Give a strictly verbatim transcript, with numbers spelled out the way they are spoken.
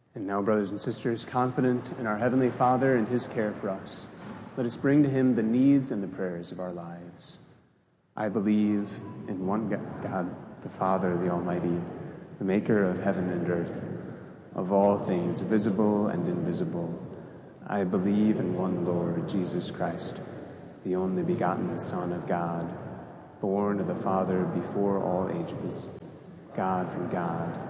And now, brothers and sisters, confident in our Heavenly Father and his care for us, let us bring to him the needs and the prayers of our lives. I believe in one God, the Father, the Almighty, the maker of heaven and earth, of all things visible and invisible. I believe in one Lord, Jesus Christ, the only begotten Son of God, born of the Father before all ages, God from God,